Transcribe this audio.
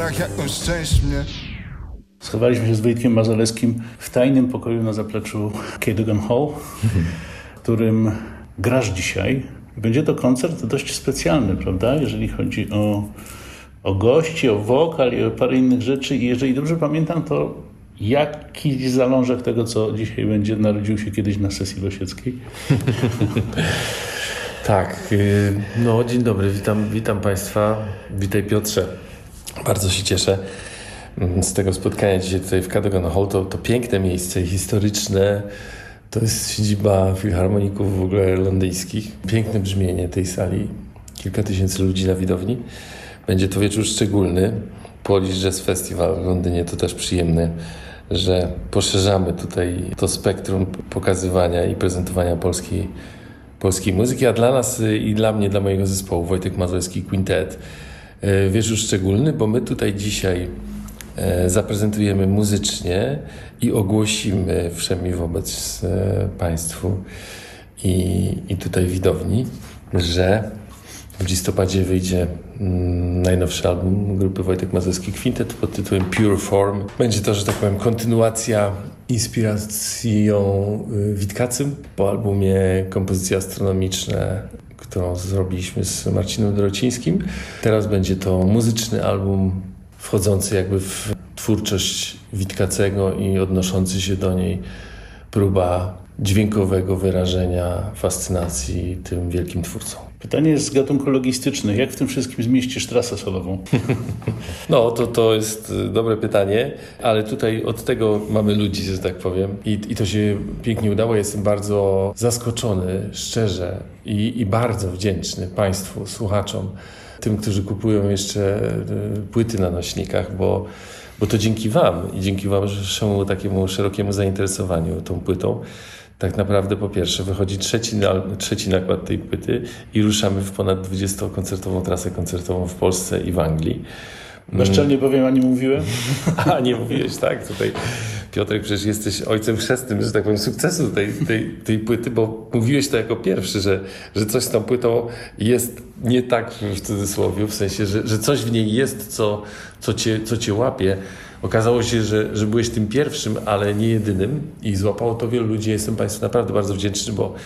brak jakąś część mnie. Schowaliśmy się z Wojtkiem Mazalewskim w tajnym pokoju na zapleczu Cadogan Hall, w którym grasz dzisiaj. Będzie to koncert dość specjalny, prawda? Jeżeli chodzi o gości, o wokal i o parę innych rzeczy. I jeżeli dobrze pamiętam, to jakiś zalążek tego, co dzisiaj będzie, narodził się kiedyś na sesji Losieckiej. Tak, no dzień dobry, witam Państwa. Witaj Piotrze. Bardzo się cieszę z tego spotkania dzisiaj tutaj w Cadogan Hall. To piękne miejsce, historyczne. To jest siedziba filharmoników w ogóle londyńskich. Piękne brzmienie tej sali. Kilka tysięcy ludzi na widowni. Będzie to wieczór szczególny. Polish Jazz Festival w Londynie to też przyjemne, że poszerzamy tutaj to spektrum pokazywania i prezentowania polskiej muzyki, a dla nas i dla mnie, dla mojego zespołu Wojtek Mazalewski Quintet wieczór szczególny, bo my tutaj dzisiaj zaprezentujemy muzycznie i ogłosimy wszemi wobec Państwu i tutaj widowni, że w listopadzie wyjdzie najnowszy album grupy Wojtek Mazalewski Quintet pod tytułem Pure Form. Będzie to, że tak powiem, kontynuacja inspiracją Witkacym po albumie Kompozycje astronomiczne, którą zrobiliśmy z Marcinem Dorocińskim. Teraz będzie to muzyczny album wchodzący jakby w twórczość Witkacego i odnoszący się do niej próba dźwiękowego wyrażenia fascynacji tym wielkim twórcą. Pytanie jest z gatunku logistycznych. Jak w tym wszystkim zmieścisz trasę solową? No, to jest dobre pytanie, ale tutaj od tego mamy ludzi, że tak powiem. I to się pięknie udało. Jestem bardzo zaskoczony, szczerze i bardzo wdzięczny Państwu, słuchaczom, tym, którzy kupują jeszcze płyty na nośnikach, bo to dzięki Wam i dzięki Waszemu takiemu szerokiemu zainteresowaniu tą płytą. Tak naprawdę po pierwsze wychodzi trzeci nakład tej płyty i ruszamy w ponad 20-koncertową trasę koncertową w Polsce i w Anglii. Bezczelnie powiem, a nie mówiłem? A nie mówiłeś, tak? Tutaj Piotrek, przecież jesteś ojcem chrzestnym, że tak powiem, sukcesu tej płyty, bo mówiłeś to jako pierwszy, że coś z tą płytą jest nie tak w cudzysłowie, w sensie, że coś w niej jest, co cię łapie. Okazało się, że byłeś tym pierwszym, ale nie jedynym i złapało to wielu ludzi. Jestem Państwu naprawdę bardzo wdzięczny, bo